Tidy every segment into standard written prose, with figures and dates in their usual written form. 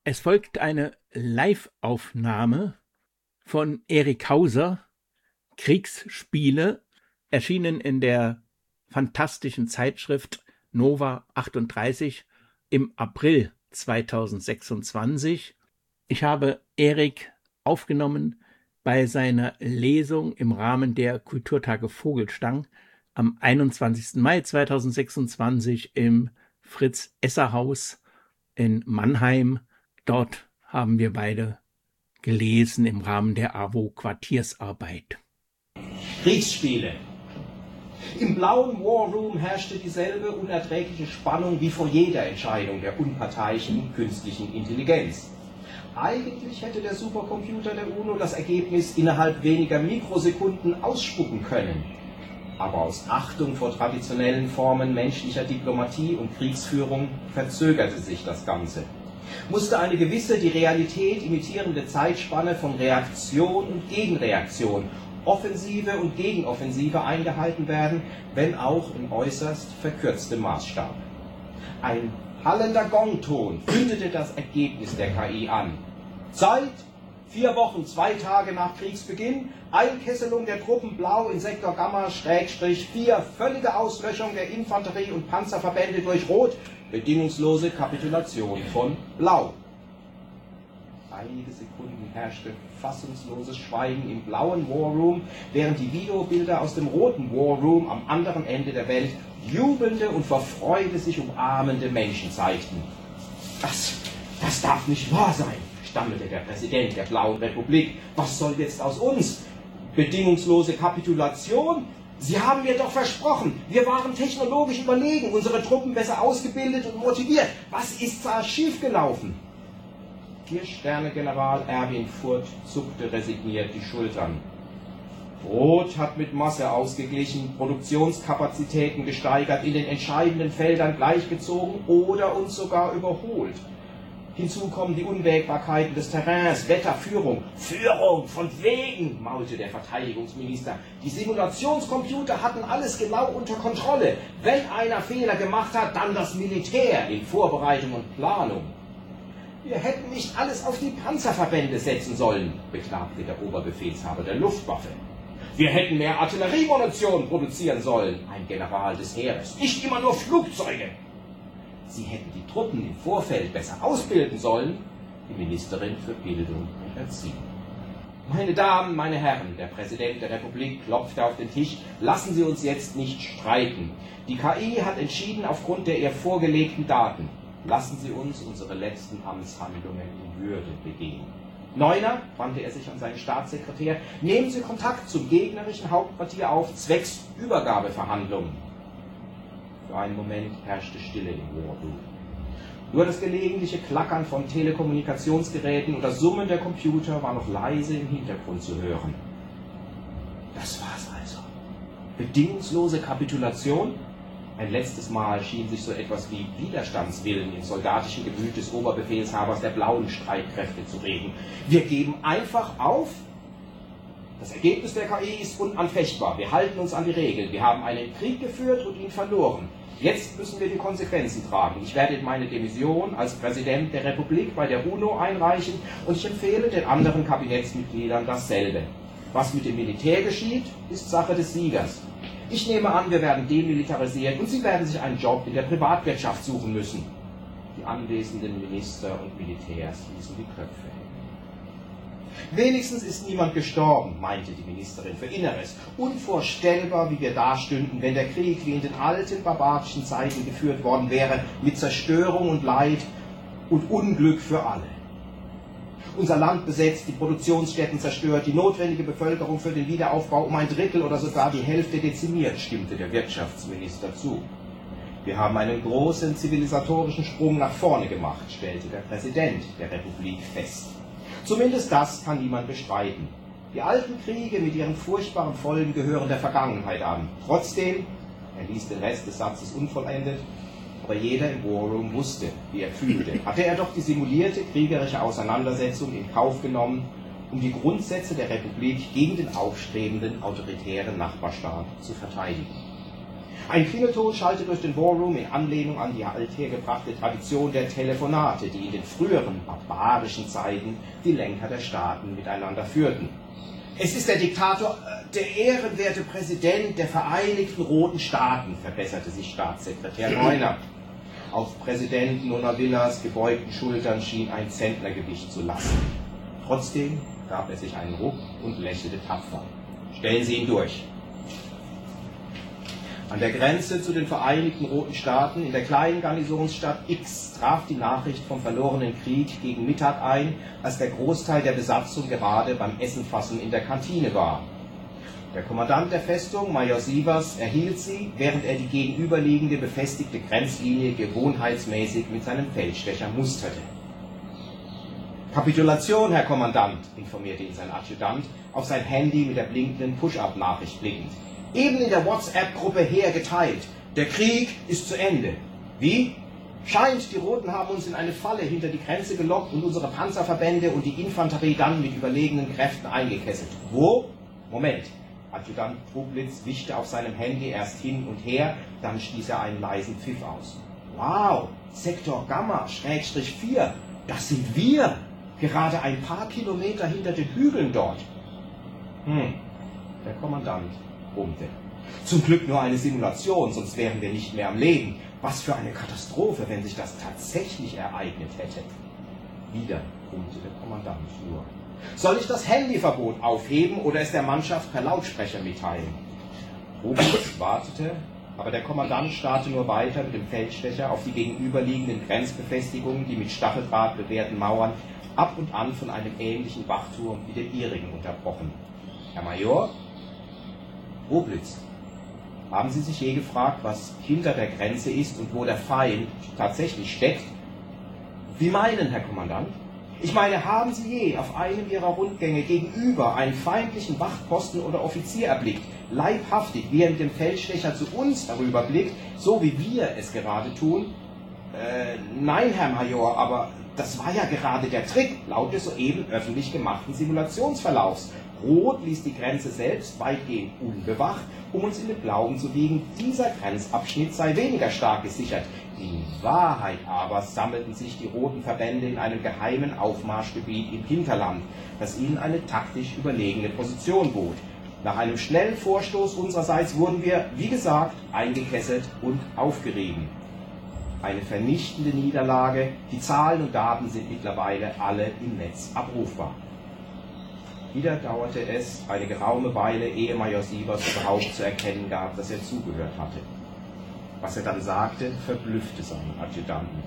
Es folgt eine Live-Aufnahme von Erik Hauser, Kriegsspiele, erschienen in der fantastischen Zeitschrift Nova 38 im April 2026. Ich habe Erik aufgenommen bei seiner Lesung im Rahmen der Kulturtage Vogelstang am 21. Mai 2026 im Fritz-Esser-Haus in Mannheim. Dort haben wir beide gelesen im Rahmen der AWO-Quartiersarbeit. Kriegsspiele. Im blauen War Room herrschte dieselbe unerträgliche Spannung wie vor jeder Entscheidung der unparteiischen künstlichen Intelligenz. Eigentlich hätte der Supercomputer der UNO das Ergebnis innerhalb weniger Mikrosekunden ausspucken können. Aber aus Achtung vor traditionellen Formen menschlicher Diplomatie und Kriegsführung verzögerte sich das Ganze. Musste eine gewisse die Realität imitierende Zeitspanne von Reaktion und Gegenreaktion, Offensive und Gegenoffensive eingehalten werden, wenn auch in äußerst verkürztem Maßstab. Ein hallender Gongton kündete das Ergebnis der KI an. Zeit: 4 Wochen, 2 Tage nach Kriegsbeginn, Einkesselung der Truppen Blau in Sektor Gamma /4, völlige Auslöschung der Infanterie- und Panzerverbände durch Rot, bedingungslose Kapitulation von Blau. Einige Sekunden herrschte fassungsloses Schweigen im blauen War Room, während die Videobilder aus dem roten War Room am anderen Ende der Welt jubelnde und vor Freude sich umarmende Menschen zeigten. Das darf nicht wahr sein, stammelte der Präsident der Blauen Republik. Was soll jetzt aus uns? Bedingungslose Kapitulation? Sie haben mir doch versprochen, wir waren technologisch überlegen, unsere Truppen besser ausgebildet und motiviert. Was ist da schiefgelaufen? 4-Sterne-General Erwin Furth zuckte resigniert die Schultern. Rot hat mit Masse ausgeglichen, Produktionskapazitäten gesteigert, in den entscheidenden Feldern gleichgezogen oder uns sogar überholt. Hinzu kommen die Unwägbarkeiten des Terrains, Wetter, Führung. Führung, von wegen, maulte der Verteidigungsminister. Die Simulationscomputer hatten alles genau unter Kontrolle. Wenn einer Fehler gemacht hat, dann das Militär in Vorbereitung und Planung. Wir hätten nicht alles auf die Panzerverbände setzen sollen, beklagte der Oberbefehlshaber der Luftwaffe. Wir hätten mehr Artilleriemunition produzieren sollen, ein General des Heeres. Nicht immer nur Flugzeuge. Sie hätten die Truppen im Vorfeld besser ausbilden sollen, die Ministerin für Bildung und Erziehung. Meine Damen, meine Herren, der Präsident der Republik klopfte auf den Tisch, lassen Sie uns jetzt nicht streiten. Die KI hat entschieden aufgrund der ihr vorgelegten Daten. Lassen Sie uns unsere letzten Amtshandlungen in Würde begehen. Neuner, wandte er sich an seinen Staatssekretär, nehmen Sie Kontakt zum gegnerischen Hauptquartier auf, zwecks Übergabeverhandlungen. Für einen Moment herrschte Stille im War Room. Nur das gelegentliche Klackern von Telekommunikationsgeräten und das Summen der Computer war noch leise im Hintergrund zu hören. Das war's also. Bedingungslose Kapitulation? Ein letztes Mal schien sich so etwas wie Widerstandswillen im soldatischen Gemüt des Oberbefehlshabers der blauen Streitkräfte zu regen. Wir geben einfach auf? Das Ergebnis der KI ist unanfechtbar. Wir halten uns an die Regeln. Wir haben einen Krieg geführt und ihn verloren. Jetzt müssen wir die Konsequenzen tragen. Ich werde meine Demission als Präsident der Republik bei der UNO einreichen und ich empfehle den anderen Kabinettsmitgliedern dasselbe. Was mit dem Militär geschieht, ist Sache des Siegers. Ich nehme an, wir werden demilitarisiert und Sie werden sich einen Job in der Privatwirtschaft suchen müssen. Die anwesenden Minister und Militärs ließen die Köpfe hängen. Wenigstens ist niemand gestorben, meinte die Ministerin für Inneres. Unvorstellbar, wie wir dastünden, wenn der Krieg wie in den alten barbarischen Zeiten geführt worden wäre, mit Zerstörung und Leid und Unglück für alle. Unser Land besetzt, die Produktionsstätten zerstört, die notwendige Bevölkerung für den Wiederaufbau um 1/3 oder sogar die Hälfte dezimiert, stimmte der Wirtschaftsminister zu. Wir haben einen großen zivilisatorischen Sprung nach vorne gemacht, stellte der Präsident der Republik fest. Zumindest das kann niemand bestreiten. Die alten Kriege mit ihren furchtbaren Folgen gehören der Vergangenheit an. Trotzdem, er ließ den Rest des Satzes unvollendet, aber jeder im War Room wusste, wie er fühlte. Hatte er doch die simulierte kriegerische Auseinandersetzung in Kauf genommen, um die Grundsätze der Republik gegen den aufstrebenden autoritären Nachbarstaat zu verteidigen. Ein Klingelton schallte durch den Warroom in Anlehnung an die althergebrachte Tradition der Telefonate, die in den früheren barbarischen Zeiten die Lenker der Staaten miteinander führten. Es ist der Diktator, der ehrenwerte Präsident der Vereinigten Roten Staaten, verbesserte sich Staatssekretär Neuner. Auf Präsident Nonavillas gebeugten Schultern schien ein Zentnergewicht zu lasten. Trotzdem gab er sich einen Ruck und lächelte tapfer. Stellen Sie ihn durch. An der Grenze zu den Vereinigten Roten Staaten in der kleinen Garnisonsstadt X traf die Nachricht vom verlorenen Krieg gegen Mittag ein, als der Großteil der Besatzung gerade beim Essenfassen in der Kantine war. Der Kommandant der Festung, Major Sievers, erhielt sie, während er die gegenüberliegende befestigte Grenzlinie gewohnheitsmäßig mit seinem Feldstecher musterte. Kapitulation, Herr Kommandant, informierte ihn sein Adjutant, auf sein Handy mit der blinkenden Push-Up-Nachricht blickend. Eben in der WhatsApp-Gruppe hergeteilt. Der Krieg ist zu Ende. Wie? Scheint, die Roten haben uns in eine Falle hinter die Grenze gelockt und unsere Panzerverbände und die Infanterie dann mit überlegenen Kräften eingekesselt. Wo? Moment. Adjutant Trublitz wischte auf seinem Handy erst hin und her, dann stieß er einen leisen Pfiff aus. Wow, Sektor Gamma, /4, das sind wir. Gerade ein paar Kilometer hinter den Hügeln dort. Der Kommandant brummte. Zum Glück nur eine Simulation, sonst wären wir nicht mehr am Leben. Was für eine Katastrophe, wenn sich das tatsächlich ereignet hätte. Wieder brummte der Kommandant nur. Soll ich das Handyverbot aufheben oder es der Mannschaft per Lautsprecher mitteilen? Trublitz wartete, aber der Kommandant starrte nur weiter mit dem Feldstecher auf die gegenüberliegenden Grenzbefestigungen, die mit Stacheldraht bewehrten Mauern ab und an von einem ähnlichen Wachturm wie dem ihrigen unterbrochen. Herr Major? Trublitz, haben Sie sich je gefragt, was hinter der Grenze ist und wo der Feind tatsächlich steckt? Wie meinen, Herr Kommandant? Ich meine, haben Sie je auf einem Ihrer Rundgänge gegenüber einen feindlichen Wachposten oder Offizier erblickt, leibhaftig, wie er mit dem Feldstecher zu uns herüberblickt, so wie wir es gerade tun? Nein, Herr Major, aber das war ja gerade der Trick, laut des soeben öffentlich gemachten Simulationsverlaufs. Rot ließ die Grenze selbst weitgehend unbewacht, um uns in den Glauben zu wiegen, dieser Grenzabschnitt sei weniger stark gesichert. In Wahrheit aber sammelten sich die roten Verbände in einem geheimen Aufmarschgebiet im Hinterland, das ihnen eine taktisch überlegene Position bot. Nach einem schnellen Vorstoß unsererseits wurden wir, wie gesagt, eingekesselt und aufgerieben. Eine vernichtende Niederlage, die Zahlen und Daten sind mittlerweile alle im Netz abrufbar. Wieder dauerte es eine geraume Weile, ehe Major Sievers überhaupt zu erkennen gab, dass er zugehört hatte. Was er dann sagte, verblüffte seinen Adjutanten.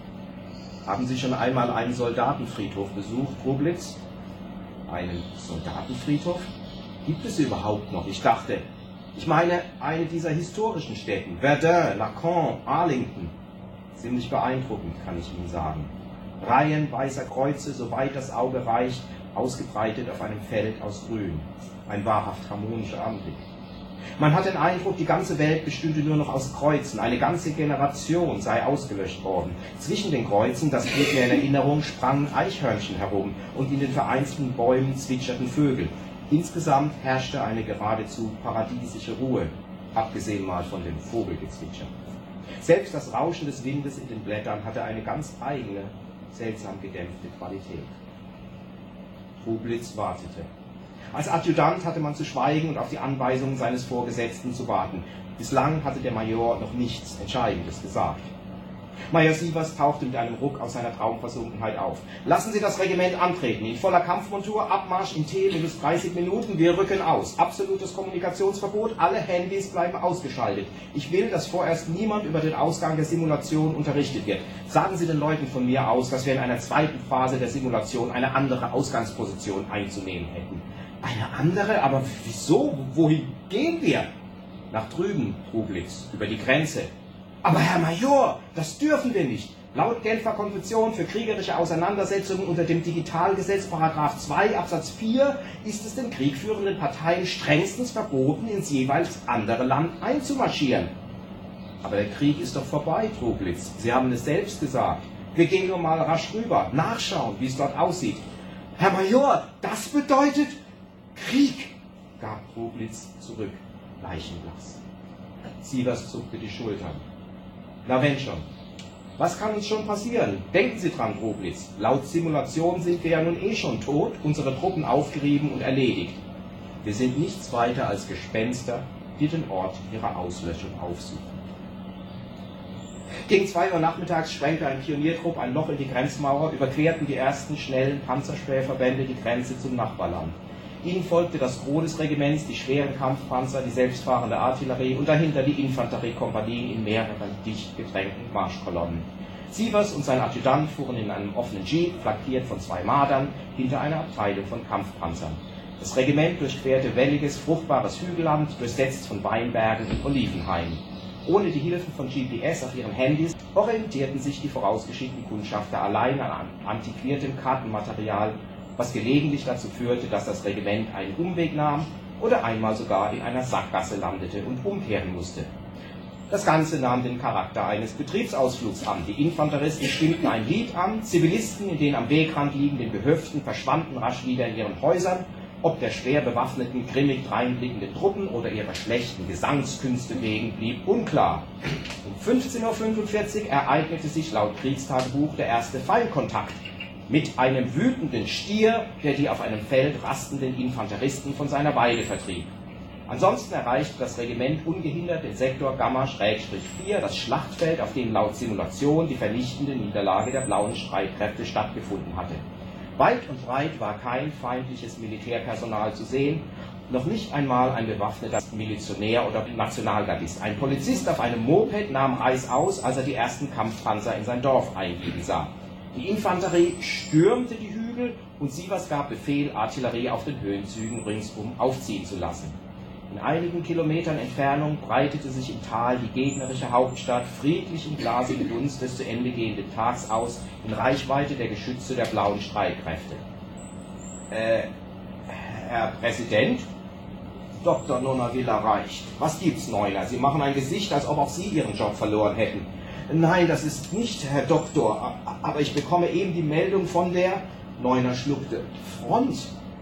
Haben Sie schon einmal einen Soldatenfriedhof besucht, Trublitz? Einen Soldatenfriedhof? Gibt es überhaupt noch? Ich meine, eine dieser historischen Städten, Verdun, Lacan, Arlington. Ziemlich beeindruckend, kann ich Ihnen sagen. Reihen weißer Kreuze, soweit das Auge reicht, ausgebreitet auf einem Feld aus Grün. Ein wahrhaft harmonischer Anblick. Man hat den Eindruck, die ganze Welt bestünde nur noch aus Kreuzen. Eine ganze Generation sei ausgelöscht worden. Zwischen den Kreuzen, das blieb mir in Erinnerung, sprangen Eichhörnchen herum und in den vereinzelten Bäumen zwitscherten Vögel. Insgesamt herrschte eine geradezu paradiesische Ruhe, abgesehen mal von dem Vogelgezwitscher. Selbst das Rauschen des Windes in den Blättern hatte eine ganz eigene, seltsam gedämpfte Qualität. Trublitz wartete. Als Adjutant hatte man zu schweigen und auf die Anweisungen seines Vorgesetzten zu warten. Bislang hatte der Major noch nichts Entscheidendes gesagt. Major Sievers tauchte mit einem Ruck aus seiner Traumversunkenheit auf. Lassen Sie das Regiment antreten, in voller Kampfmontur, Abmarsch in T-30 Minuten, wir rücken aus. Absolutes Kommunikationsverbot, alle Handys bleiben ausgeschaltet. Ich will, dass vorerst niemand über den Ausgang der Simulation unterrichtet wird. Sagen Sie den Leuten von mir aus, dass wir in einer zweiten Phase der Simulation eine andere Ausgangsposition einzunehmen hätten. Eine andere? Aber wieso? Wohin gehen wir? Nach drüben, Trublitz, über die Grenze. Aber Herr Major, das dürfen wir nicht. Laut Genfer Konvention für kriegerische Auseinandersetzungen unter dem Digitalgesetz § 2 Absatz 4 ist es den kriegführenden Parteien strengstens verboten, ins jeweils andere Land einzumarschieren. Aber der Krieg ist doch vorbei, Trublitz. Sie haben es selbst gesagt. Wir gehen nur mal rasch rüber, nachschauen, wie es dort aussieht. Herr Major, das bedeutet Krieg, gab Trublitz zurück, leichenblass. Sievers zuckte die Schultern. Na wenn schon. Was kann uns schon passieren? Denken Sie dran, Groblitz. Laut Simulation sind wir ja nun eh schon tot, unsere Truppen aufgerieben und erledigt. Wir sind nichts weiter als Gespenster, die den Ort ihrer Auslöschung aufsuchen. Gegen 2 Uhr nachmittags sprengte ein Pioniertrupp ein Loch in die Grenzmauer, überquerten die ersten schnellen Panzerspähverbände die Grenze zum Nachbarland. Ihnen folgte das Gros des Regiments, die schweren Kampfpanzer, die selbstfahrende Artillerie und dahinter die Infanteriekompanien in mehreren dicht gedrängten Marschkolonnen. Sievers und sein Adjutant fuhren in einem offenen Jeep, flankiert von 2 Mardern, hinter einer Abteilung von Kampfpanzern. Das Regiment durchquerte welliges, fruchtbares Hügelland, durchsetzt von Weinbergen und Olivenhainen. Ohne die Hilfe von GPS auf ihren Handys orientierten sich die vorausgeschickten Kundschafter allein an antiquiertem Kartenmaterial, was gelegentlich dazu führte, dass das Regiment einen Umweg nahm oder einmal sogar in einer Sackgasse landete und umkehren musste. Das Ganze nahm den Charakter eines Betriebsausflugs an. Die Infanteristen stimmten ein Lied an, Zivilisten in den am Wegrand liegenden Gehöften verschwanden rasch wieder in ihren Häusern, ob der schwer bewaffneten, grimmig dreinblickenden Truppen oder ihrer schlechten Gesangskünste wegen blieb unklar. Um 15:45 Uhr ereignete sich laut Kriegstagebuch der erste Feindkontakt mit einem wütenden Stier, der die auf einem Feld rastenden Infanteristen von seiner Weide vertrieb. Ansonsten erreichte das Regiment ungehindert den Sektor Gamma-4, das Schlachtfeld, auf dem laut Simulation die vernichtende Niederlage der blauen Streitkräfte stattgefunden hatte. Weit und breit war kein feindliches Militärpersonal zu sehen, noch nicht einmal ein bewaffneter Milizionär oder Nationalgardist. Ein Polizist auf einem Moped nahm reißaus, als er die ersten Kampfpanzer in sein Dorf einbiegen sah. Die Infanterie stürmte die Hügel und Sievers gab Befehl, Artillerie auf den Höhenzügen ringsum aufziehen zu lassen. In einigen Kilometern Entfernung breitete sich im Tal die gegnerische Hauptstadt friedlich im glasigen Dunst des zu Ende gehenden Tags aus, in Reichweite der Geschütze der blauen Streitkräfte. Herr Präsident? Dr. Nonavilla reicht. Was gibt's, Neuner? Sie machen ein Gesicht, als ob auch Sie Ihren Job verloren hätten. Nein, das ist nicht, Herr Doktor, aber ich bekomme eben die Meldung von der... Neuner schluckte. Front.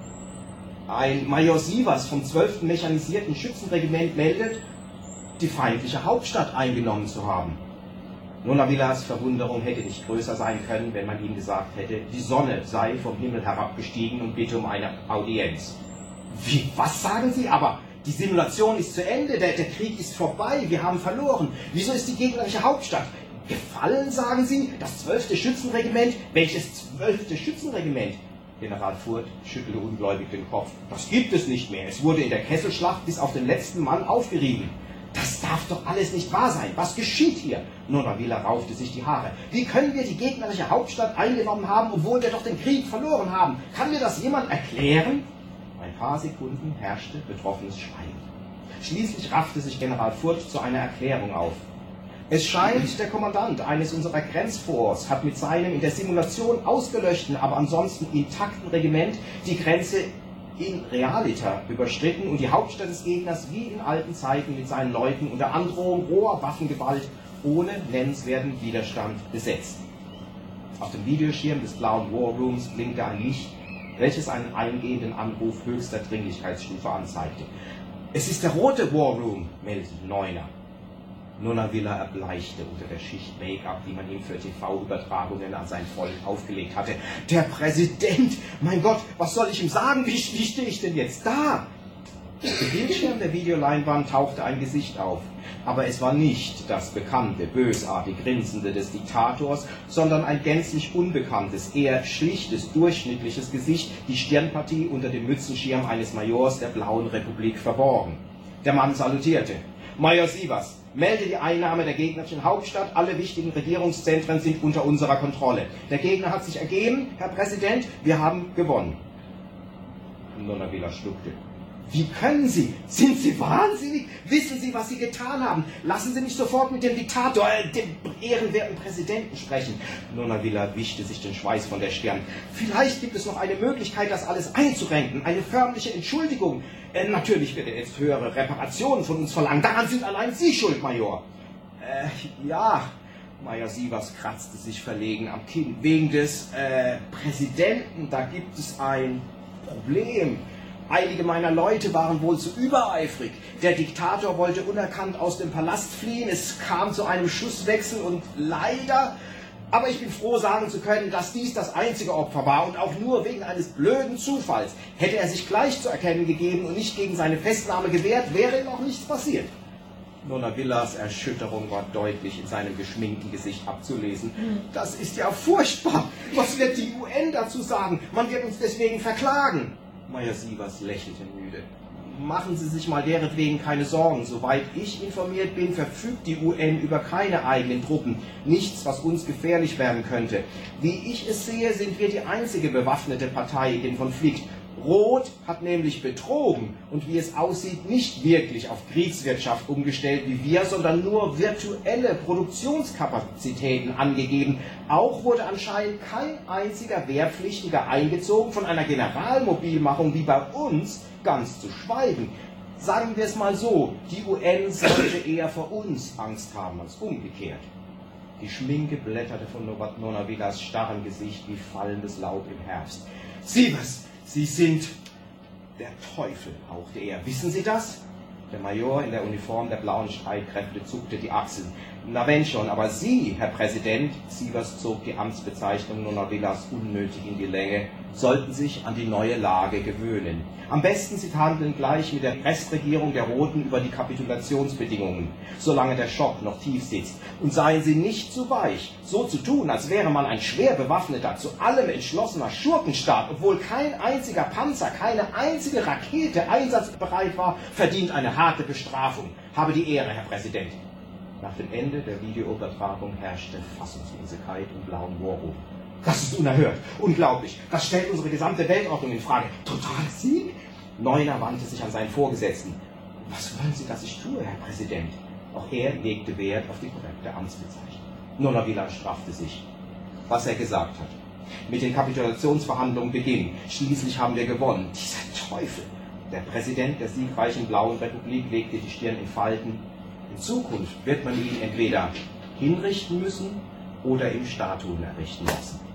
Ein Major Sievers vom 12. Mechanisierten Schützenregiment meldet, die feindliche Hauptstadt eingenommen zu haben. Nonavillas Verwunderung hätte nicht größer sein können, wenn man ihm gesagt hätte, die Sonne sei vom Himmel herabgestiegen und bitte um eine Audienz. Wie, was sagen Sie? Aber die Simulation ist zu Ende, der Krieg ist vorbei, wir haben verloren. Wieso ist die gegnerische Hauptstadt gefallen, sagen Sie? Das 12. Schützenregiment? Welches 12. Schützenregiment? General Furth schüttelte ungläubig den Kopf. Das gibt es nicht mehr. Es wurde in der Kesselschlacht bis auf den letzten Mann aufgerieben. Das darf doch alles nicht wahr sein. Was geschieht hier? Nonavilla raufte sich die Haare. Wie können wir die gegnerische Hauptstadt eingenommen haben, obwohl wir doch den Krieg verloren haben? Kann mir das jemand erklären? Ein paar Sekunden herrschte betroffenes Schweigen. Schließlich raffte sich General Furth zu einer Erklärung auf. Es scheint, der Kommandant eines unserer Grenzforts hat mit seinem in der Simulation ausgelöschten, aber ansonsten intakten Regiment die Grenze in Realita überschritten und die Hauptstadt des Gegners wie in alten Zeiten mit seinen Leuten unter Androhung roher Waffengewalt ohne nennenswerten Widerstand besetzt. Auf dem Videoschirm des blauen War Rooms blinkte ein Licht, welches einen eingehenden Anruf höchster Dringlichkeitsstufe anzeigte. Es ist der rote War Room, meldete Neuner. Nonavilla erbleichte unter der Schicht Make-up, die man ihm für TV-Übertragungen an sein Volk aufgelegt hatte. Der Präsident! Mein Gott, was soll ich ihm sagen? Wie stehe ich denn jetzt da? Auf dem Bildschirm der Videoleinwand tauchte ein Gesicht auf. Aber es war nicht das bekannte, bösartig Grinsende des Diktators, sondern ein gänzlich unbekanntes, eher schlichtes, durchschnittliches Gesicht, die Stirnpartie unter dem Mützenschirm eines Majors der Blauen Republik verborgen. Der Mann salutierte. Major Sievers, melde die Einnahme der gegnerischen Hauptstadt. Alle wichtigen Regierungszentren sind unter unserer Kontrolle. Der Gegner hat sich ergeben, Herr Präsident, wir haben gewonnen. Nonavilla schluckte. Wie können Sie? Sind Sie wahnsinnig? Wissen Sie, was Sie getan haben? Lassen Sie mich sofort mit dem Diktator, dem ehrenwerten Präsidenten sprechen. Nonavilla wischte sich den Schweiß von der Stirn. Vielleicht gibt es noch eine Möglichkeit, das alles einzurenken. Eine förmliche Entschuldigung. Natürlich wird er jetzt höhere Reparationen von uns verlangen. Daran sind allein Sie schuld, Major. Ja, Major Sievers kratzte sich verlegen am Kinn. Wegen des Präsidenten, da gibt es ein Problem. Einige meiner Leute waren wohl zu übereifrig. Der Diktator wollte unerkannt aus dem Palast fliehen. Es kam zu einem Schusswechsel und leider... Aber ich bin froh, sagen zu können, dass dies das einzige Opfer war und auch nur wegen eines blöden Zufalls. Hätte er sich gleich zu erkennen gegeben und nicht gegen seine Festnahme gewehrt, wäre ihm auch nichts passiert. Nonna Villas Erschütterung war deutlich in seinem geschminkten Gesicht abzulesen. Das ist ja furchtbar. Was wird die UN dazu sagen? Man wird uns deswegen verklagen. Meyer Sievers lächelte müde. Machen Sie sich mal deretwegen keine Sorgen. Soweit ich informiert bin, verfügt die UN über keine eigenen Truppen. Nichts, was uns gefährlich werden könnte. Wie ich es sehe, sind wir die einzige bewaffnete Partei im Konflikt. Rot hat nämlich betrogen und wie es aussieht, nicht wirklich auf Kriegswirtschaft umgestellt wie wir, sondern nur virtuelle Produktionskapazitäten angegeben. Auch wurde anscheinend kein einziger Wehrpflichtiger eingezogen, von einer Generalmobilmachung wie bei uns ganz zu schweigen. Sagen wir es mal so, die UN sollte eher vor uns Angst haben als umgekehrt. Die Schminke blätterte von Nonna Villas starrem Gesicht wie fallendes Laub im Herbst. Sievers! Sie sind der Teufel, hauchte er. Wissen Sie das? Der Major in der Uniform der blauen Streitkräfte zuckte die Achseln. Na wenn schon, aber Sie, Herr Präsident, Sievers zog die Amtsbezeichnung Nonna Villas unnötig in die Länge, sollten sich an die neue Lage gewöhnen. Am besten Sie verhandeln gleich mit der Restregierung der Roten über die Kapitulationsbedingungen, solange der Schock noch tief sitzt. Und seien Sie nicht zu weich, so zu tun, als wäre man ein schwer bewaffneter, zu allem entschlossener Schurkenstaat, obwohl kein einziger Panzer, keine einzige Rakete einsatzbereit war, verdient eine harte Bestrafung. Habe die Ehre, Herr Präsident. Nach dem Ende der Videoübertragung herrschte Fassungslosigkeit und blauen Moorruf. Das ist unerhört, unglaublich. Das stellt unsere gesamte Weltordnung in Frage. Totaler Sieg? Neuner wandte sich an seinen Vorgesetzten. Was wollen Sie, dass ich tue, Herr Präsident? Auch er legte Wert auf die korrekte Amtsbezeichnung. Nonna Villas straffte sich. Was er gesagt hat. Mit den Kapitulationsverhandlungen beginnen. Schließlich haben wir gewonnen. Dieser Teufel. Der Präsident der siegreichen Blauen Republik legte die Stirn in Falten. In Zukunft wird man ihn entweder hinrichten müssen oder ihm Statuen errichten lassen.